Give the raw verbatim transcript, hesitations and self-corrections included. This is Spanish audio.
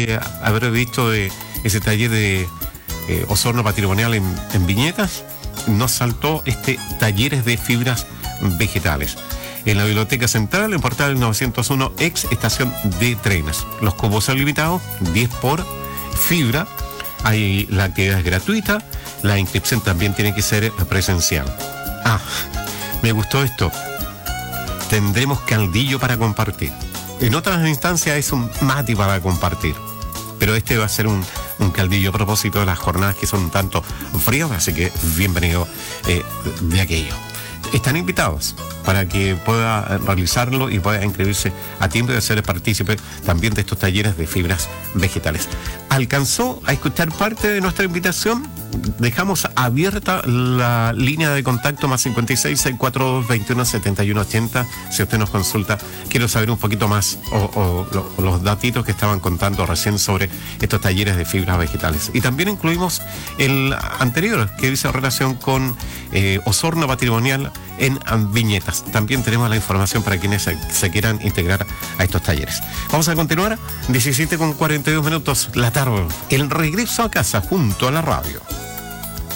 de haber visto de ese taller de eh, Osorno Patrimonial en, en Viñetas, nos saltó este talleres de fibras vegetales. En la Biblioteca Central, en Portal novecientos uno, ex estación de trenes. Los cupos son limitados, diez por fibra. Hay, la actividad es gratuita, la inscripción también tiene que ser presencial. Ah, me gustó esto. Tendremos caldillo para compartir. En otras instancias es un mate para compartir, pero este va a ser un, un caldillo a propósito de las jornadas que son un tanto frías, así que bienvenido eh, de aquello. Están invitados para que pueda realizarlo y pueda inscribirse a tiempo de ser partícipe también de estos talleres de fibras vegetales. ¿Alcanzó a escuchar parte de nuestra invitación? Dejamos abierta la línea de contacto más cincuenta y seis, sesenta y cuatro, veintiuno, setenta y uno, ochenta. Si usted nos consulta, quiero saber un poquito más o, o, lo, o los datitos que estaban contando recién sobre estos talleres de fibras vegetales. Y también incluimos el anterior que dice relación con eh, Osorno Patrimonial en Viñetas. También tenemos la información para quienes se, se quieran integrar a estos talleres. Vamos a continuar, diecisiete con cuarenta y dos minutos la tarde. El regreso a casa junto a la radio.